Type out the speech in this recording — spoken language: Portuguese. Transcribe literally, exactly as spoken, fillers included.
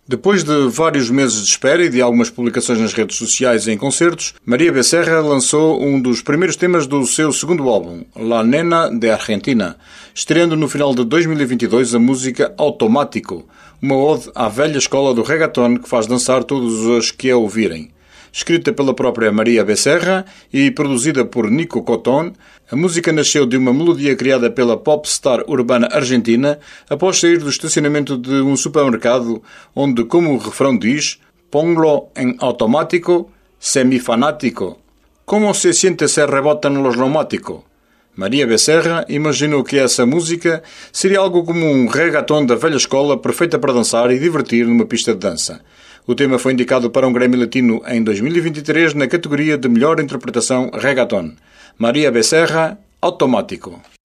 Depois de vários meses de espera e de algumas publicações nas redes sociais e em concertos, Maria Becerra lançou um dos primeiros temas do seu segundo álbum, La Nena de Argentina, estreando no final de dois mil e vinte e dois a música Automático, uma ode à velha escola do reggaeton que faz dançar todos os que a ouvirem. Escrita pela própria Maria Becerra e produzida por Nico Cotton, a música nasceu de uma melodia criada pela popstar urbana argentina após sair do estacionamento de um supermercado onde, como o refrão diz, "Ponlo en automático, semifanático. Como se siente se rebotan los neumáticos?" Maria Becerra imaginou que essa música seria algo como um reggaeton da velha escola perfeita para dançar e divertir numa pista de dança. O tema foi indicado para um Grammy Latino em dois mil e vinte e três na categoria de melhor interpretação reggaeton. Maria Becerra, Automático.